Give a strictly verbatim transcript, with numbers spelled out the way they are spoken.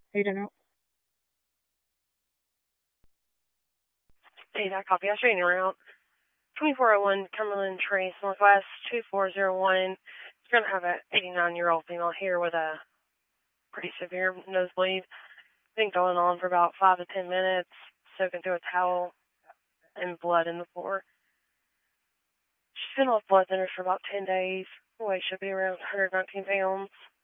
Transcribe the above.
I don't know. Hey, that copy. I'll show you around. twenty-four oh one Cumberland Trace, Northwest two four zero one. It's going to have an eighty-nine-year-old female here with a pretty severe nosebleed. Been going on for about five to ten minutes, soaking through a towel and blood in the floor. She's been off blood thinners for about ten days. Weight should be around one hundred nineteen pounds.